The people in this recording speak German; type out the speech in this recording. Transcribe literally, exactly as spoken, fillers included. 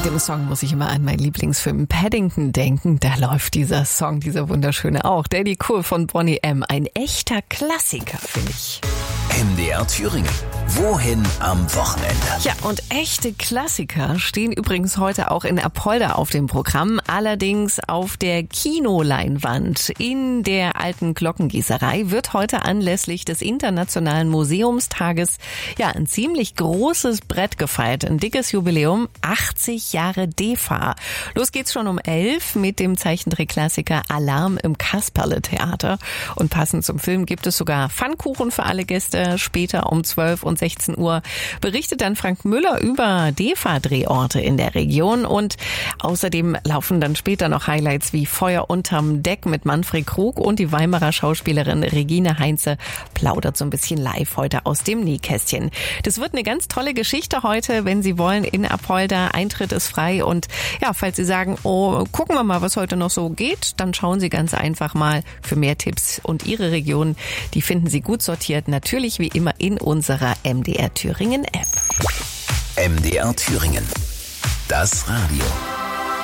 Mit dem Song muss ich immer an meinen Lieblingsfilm Paddington denken. Da läuft dieser Song, dieser wunderschöne auch. Daddy Cool von Boney M. Ein echter Klassiker, finde ich. M D R Thüringen. Wohin am Wochenende? Ja, und echte Klassiker stehen übrigens heute auch in Apolda auf dem Programm. Allerdings auf der Kinoleinwand in der alten Glockengießerei wird heute anlässlich des Internationalen Museumstages ja ein ziemlich großes Brett gefeiert. Ein dickes Jubiläum, achtzig Jahre D E F A. Los geht's schon um elf mit dem Zeichentrickklassiker Alarm im Kasperle-Theater. Und passend zum Film gibt es sogar Pfannkuchen für alle Gäste. Später um zwölf und sechzehn Uhr berichtet dann Frank Müller über D E F A-Drehorte in der Region. Und außerdem laufen dann später noch Highlights wie Feuer unterm Deck mit Manfred Krug, und die Weimarer Schauspielerin Regine Heinze plaudert so ein bisschen live heute aus dem Nähkästchen. Das wird eine ganz tolle Geschichte heute, wenn Sie wollen, in Apolda. Eintritt ist frei, und ja, falls Sie sagen, oh, gucken wir mal, was heute noch so geht, dann schauen Sie ganz einfach mal für mehr Tipps, und Ihre Region, die finden Sie gut sortiert, natürlich wie immer in unserer M D R Thüringen App. M D R Thüringen. Das Radio.